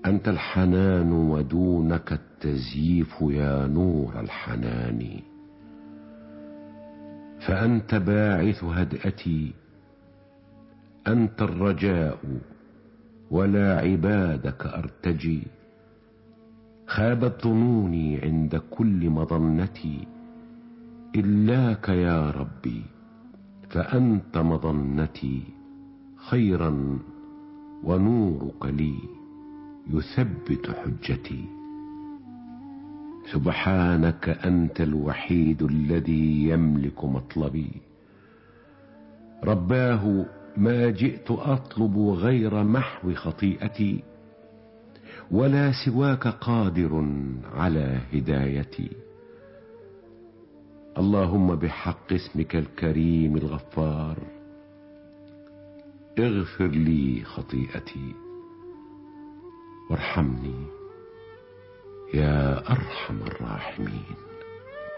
أنت الحنان ودونك التزييف يا نور الحنان. فأنت باعث هدأتي، أنت الرجاء ولا عبادك أرتجي. خابت ظنوني عند كل مظنتي، إلاك يا ربي فأنت مظنتي. خيرا ونورك لي يثبت حجتي. سبحانك أنت الوحيد الذي يملك مطلبي. رباه ما جئت أطلب غير محو خطيئتي، ولا سواك قادر على هدايتي. اللهم بحق اسمك الكريم الغفار اغفر لي خطيئتي وارحمني يا أرحم الراحمين.